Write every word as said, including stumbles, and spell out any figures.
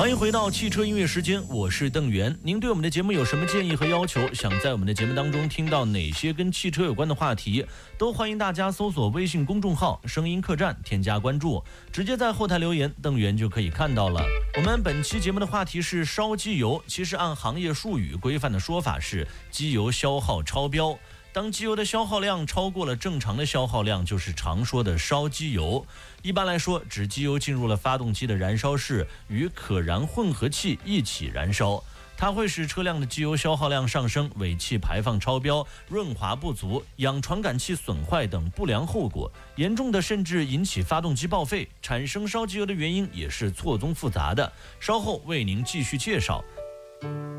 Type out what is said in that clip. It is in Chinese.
欢迎回到汽车音乐时间，我是邓源。您对我们的节目有什么建议和要求？想在我们的节目当中听到哪些跟汽车有关的话题，都欢迎大家搜索微信公众号声音客栈，添加关注，直接在后台留言，邓源就可以看到了。我们本期节目的话题是烧机油，其实按行业术语规范的说法是机油消耗超标。当机油的消耗量超过了正常的消耗量，就是常说的烧机油。一般来说，指机油进入了发动机的燃烧室，与可燃混合气一起燃烧，它会使车辆的机油消耗量上升，尾气排放超标，润滑不足，氧传感器损坏等不良后果，严重的甚至引起发动机报废。产生烧机油的原因也是错综复杂的，稍后为您继续介绍。